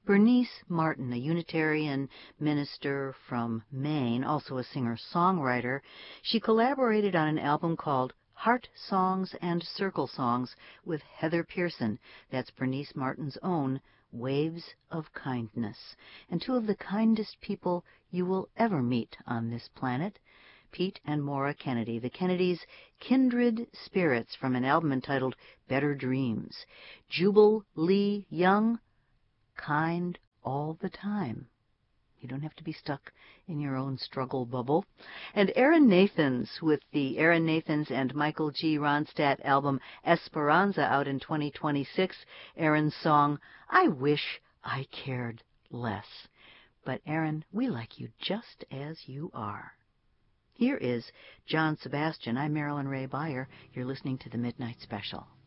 Bernice Martin, a Unitarian minister from Maine, also a singer-songwriter, she collaborated on an album called Heart Songs and Circle Songs with Heather Pearson. That's Bernice Martin's own Waves of Kindness. And two of the kindest people you will ever meet on this planet, Pete and Maura Kennedy. The Kennedys, kindred spirits, from an album entitled Better Dreams. Jubal Lee Young, kind all the time. You don't have to be stuck in your own struggle bubble. And Aaron Nathans, with the Aaron Nathans and Michael G. Ronstadt album Esperanza, out in 2026. Aaron's song, I Wish I Cared Less. But Aaron, we like you just as you are. Here is John Sebastian. I'm Marilyn Ray Beyer. You're listening to the Midnight Special.